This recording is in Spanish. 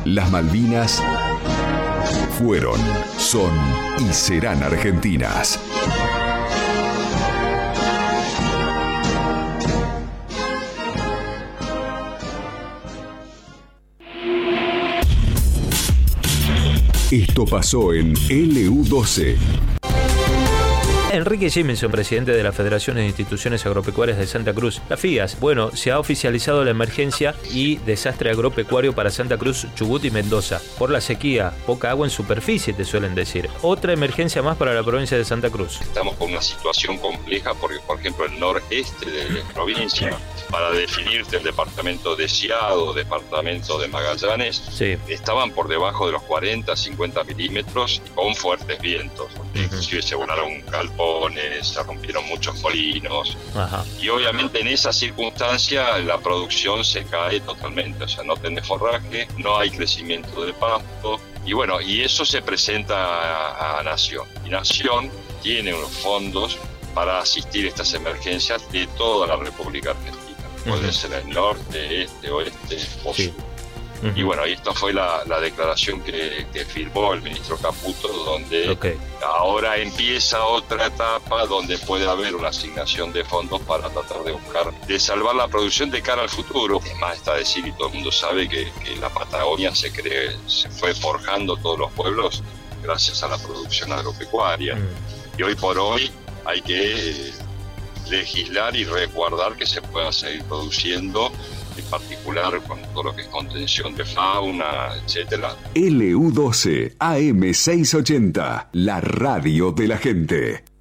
Las Malvinas fueron, son y serán argentinas. Esto pasó en LU12. Enrique Jiménez, presidente de la Federación de Instituciones Agropecuarias de Santa Cruz, la FIAS. Bueno, se ha oficializado la emergencia y desastre agropecuario para Santa Cruz, Chubut y Mendoza. Por la sequía, poca agua en superficie, te suelen decir. Otra emergencia más para la provincia de Santa Cruz. Estamos con una situación compleja porque, por ejemplo, el noreste de la provincia, para definirte el departamento de Ciado, departamento de Magallanes, sí, estaban por debajo de los 40, 50 milímetros con fuertes vientos. Inclusive se volaron galpones, se rompieron muchos molinos. Ajá. Y obviamente en esa circunstancia la producción se cae totalmente, o sea, no tenés forraje, no hay crecimiento de pasto, y bueno, y eso se presenta a Nación. Y Nación tiene unos fondos para asistir a estas emergencias de toda la República Argentina. Puede ser el norte, este, oeste o sur. Y bueno, y esta fue la declaración que firmó el ministro Caputo, donde ahora empieza otra etapa donde puede haber una asignación de fondos para tratar de buscar, de salvar la producción de cara al futuro. Es más, está decir, y todo el mundo sabe que la Patagonia se fue forjando todos los pueblos gracias a la producción agropecuaria. Y hoy por hoy hay que legislar y resguardar que se pueda seguir produciendo, en particular con todo lo que es contención de fauna, etcétera. LU12 AM680, la radio de la gente.